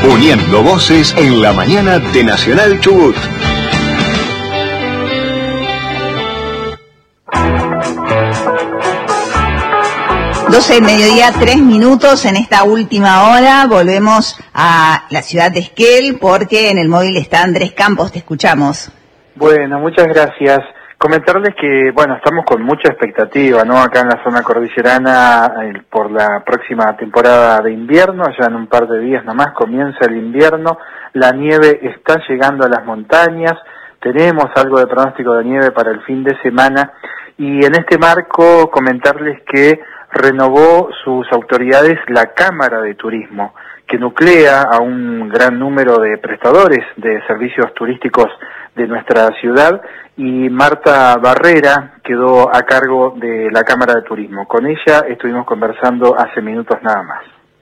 Uniendo voces en la mañana de Nacional Chubut. Del mediodía, 3 minutos en esta última hora. Volvemos a la ciudad de Esquel porque en el móvil está Andrés Campos, te escuchamos. Bueno, muchas gracias. Comentarles que, bueno, estamos con mucha expectativa, ¿no? Acá en la zona cordillerana por la próxima temporada de invierno, ya en un par de días nomás comienza el invierno, la nieve está llegando a las montañas, tenemos algo de pronóstico de nieve para el fin de semana y en este marco comentarles que renovó sus autoridades la Cámara de Turismo, que nuclea a un gran número de prestadores de servicios turísticos de nuestra ciudad, y Marta Barrera quedó a cargo de la Cámara de Turismo. Con ella estuvimos conversando hace minutos nada más.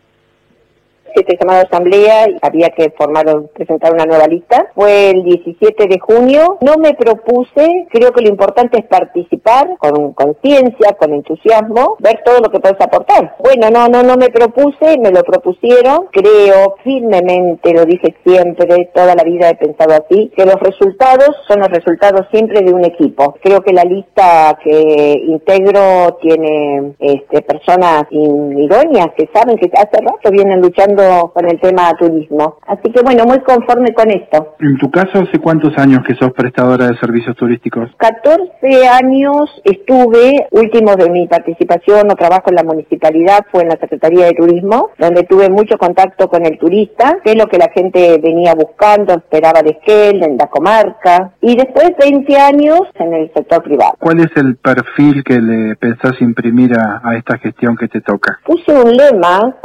Este llamado a asamblea, había que presentar una nueva lista, fue el 17 de junio, no me propuse, creo que lo importante es participar con conciencia, con entusiasmo, ver todo lo que puedes aportar. Bueno, no me propuse, me lo propusieron, creo firmemente, lo dije siempre, toda la vida he pensado así, que los resultados son los resultados siempre de un equipo. Creo que la lista que integro tiene personas idóneas que saben que hace rato vienen luchando con el tema turismo. Así que bueno, muy conforme con esto. En tu caso, ¿hace cuántos años que sos prestadora de servicios turísticos? 14 años estuve, último de mi participación o trabajo en la municipalidad fue en la Secretaría de Turismo, donde tuve mucho contacto con el turista, que es lo que la gente venía buscando, esperaba de Esquel, en la comarca, y después 20 años en el sector privado. ¿Cuál es el perfil que le pensás imprimir a esta gestión que te toca? Puse un lema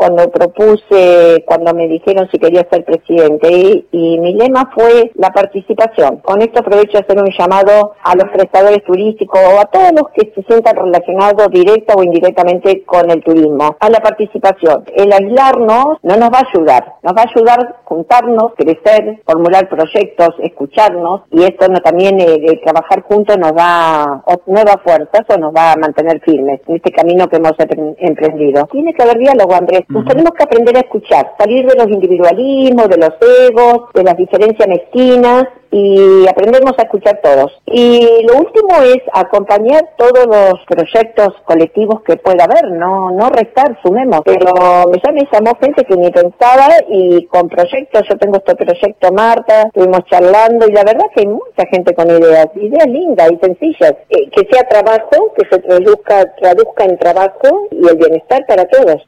cuando me dijeron si quería ser presidente, y mi lema fue la participación. Con esto aprovecho a hacer un llamado a los prestadores turísticos o a todos los que se sientan relacionados directa o indirectamente con el turismo, a la participación. El aislarnos no nos va a ayudar, nos va a ayudar juntarnos, crecer, formular proyectos, escucharnos, y esto también de trabajar juntos nos da nuevas fuerzas o nos va a mantener firmes en este camino que hemos emprendido. Tiene que haber diálogo, Andrés. Nos tenemos que aprender a escuchar, salir de los individualismos, de los egos, de las diferencias mezquinas, y aprendemos a escuchar todos. Y lo último es acompañar todos los proyectos colectivos que pueda haber, no restar, sumemos. Pero ya me llamó gente que ni pensaba, y con proyectos, yo tengo este proyecto Marta, estuvimos charlando, y la verdad que hay mucha gente con ideas lindas y sencillas, que sea trabajo, que se traduzca en trabajo y el bienestar para todos.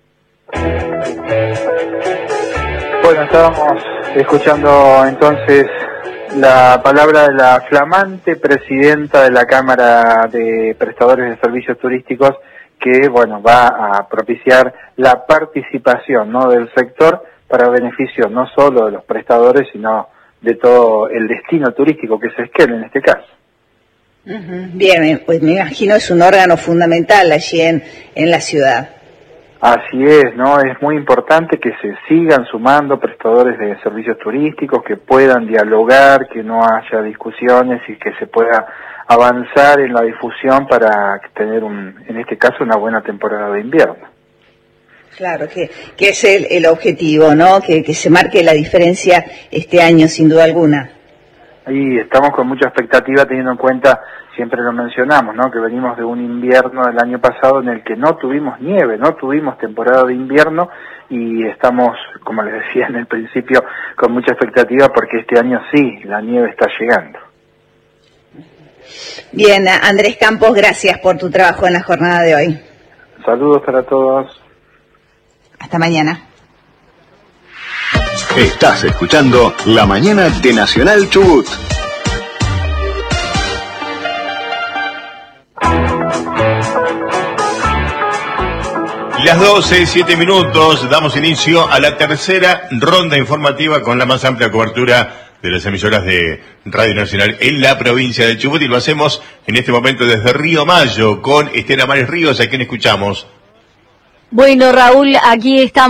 Bueno, estábamos escuchando entonces la palabra de la flamante presidenta de la Cámara de Prestadores de Servicios Turísticos, que bueno, va a propiciar la participación, ¿no?, del sector para beneficio no solo de los prestadores, sino de todo el destino turístico que es Esquel en este caso. Bien, pues me imagino es un órgano fundamental allí en la ciudad. Así es, ¿no? Es muy importante que se sigan sumando prestadores de servicios turísticos, que puedan dialogar, que no haya discusiones y que se pueda avanzar en la difusión para tener, en este caso, una buena temporada de invierno. Claro, que es el objetivo, ¿no? Que se marque la diferencia este año, sin duda alguna. Y estamos con mucha expectativa teniendo en cuenta, siempre lo mencionamos, ¿no?, que venimos de un invierno del año pasado en el que no tuvimos nieve, no tuvimos temporada de invierno, y estamos, como les decía en el principio, con mucha expectativa porque este año sí, la nieve está llegando. Bien, Andrés Campos, gracias por tu trabajo en la jornada de hoy. Saludos para todos. Hasta mañana. Estás escuchando La Mañana de Nacional Chubut. Las 12:07 minutos, damos inicio a la tercera ronda informativa con la más amplia cobertura de las emisoras de Radio Nacional en la provincia de Chubut, y lo hacemos en este momento desde Río Mayo con Estela Mares Ríos, a quien escuchamos. Bueno, Raúl, aquí estamos.